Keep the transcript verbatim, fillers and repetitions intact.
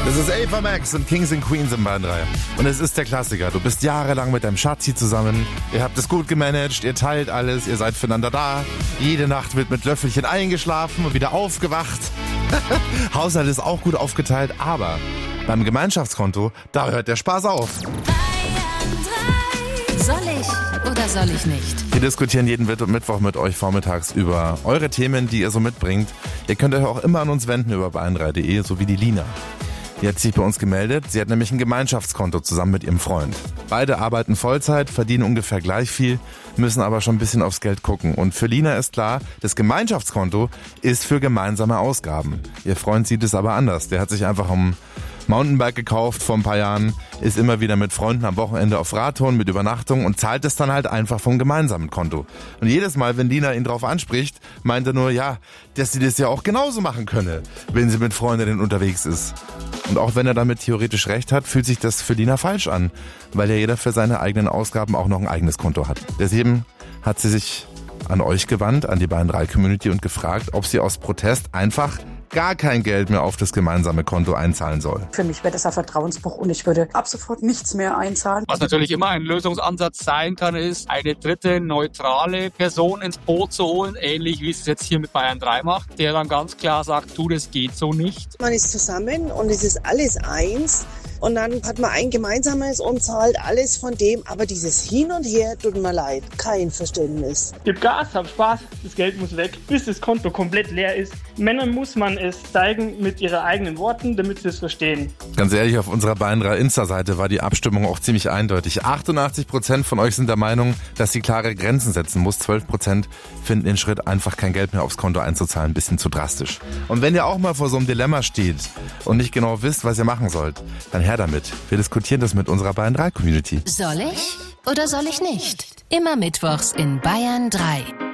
Das ist Ava Max und Kings and Queens im Bayern drei. Und es ist der Klassiker. Du bist jahrelang mit deinem Schatzi zusammen. Ihr habt es gut gemanagt, ihr teilt alles, ihr seid füreinander da. Jede Nacht wird mit Löffelchen eingeschlafen und wieder aufgewacht. Haushalt ist auch gut aufgeteilt, aber beim Gemeinschaftskonto, da hört der Spaß auf. Soll ich oder soll ich nicht? Wir diskutieren jeden Mittwoch mit euch vormittags über eure Themen, die ihr so mitbringt. Ihr könnt euch auch immer an uns wenden über bayern drei punkt de, so wie die Lina. Die hat sich bei uns gemeldet. Sie hat nämlich ein Gemeinschaftskonto zusammen mit ihrem Freund. Beide arbeiten Vollzeit, verdienen ungefähr gleich viel, müssen aber schon ein bisschen aufs Geld gucken. Und für Lina ist klar, das Gemeinschaftskonto ist für gemeinsame Ausgaben. Ihr Freund sieht es aber anders. Der hat sich einfach um Mountainbike gekauft vor ein paar Jahren, ist immer wieder mit Freunden am Wochenende auf Radtouren mit Übernachtung und zahlt es dann halt einfach vom gemeinsamen Konto. Und jedes Mal, wenn Lina ihn drauf anspricht, meint er nur, ja, dass sie das ja auch genauso machen könne, wenn sie mit Freundinnen unterwegs ist. Und auch wenn er damit theoretisch recht hat, fühlt sich das für Lina falsch an, weil ja jeder für seine eigenen Ausgaben auch noch ein eigenes Konto hat. Deswegen hat sie sich an euch gewandt, an die Bayern drei Community und gefragt, ob sie aus Protest einfach gar kein Geld mehr auf das gemeinsame Konto einzahlen soll. Für mich wäre das ein Vertrauensbruch und ich würde ab sofort nichts mehr einzahlen. Was natürlich immer ein Lösungsansatz sein kann, ist, eine dritte neutrale Person ins Boot zu holen, ähnlich wie es jetzt hier mit Bayern drei macht, der dann ganz klar sagt, du, das geht so nicht. Man ist zusammen und es ist alles eins. Und dann hat man ein gemeinsames und zahlt alles von dem. Aber dieses Hin und Her tut mir leid. Kein Verständnis. Gib Gas, hab Spaß. Das Geld muss weg, bis das Konto komplett leer ist. Männern muss man es zeigen mit ihren eigenen Worten, damit sie es verstehen. Ganz ehrlich, auf unserer Bayern drei Insta-Seite war die Abstimmung auch ziemlich eindeutig. achtundachtzig Prozent von euch sind der Meinung, dass sie klare Grenzen setzen muss. zwölf Prozent finden den Schritt, einfach kein Geld mehr aufs Konto einzuzahlen, ein bisschen zu drastisch. Und wenn ihr auch mal vor so einem Dilemma steht und nicht genau wisst, was ihr machen sollt, dann her damit. Wir diskutieren das mit unserer Bayern drei Community. Soll ich oder soll ich nicht? Immer mittwochs in Bayern drei.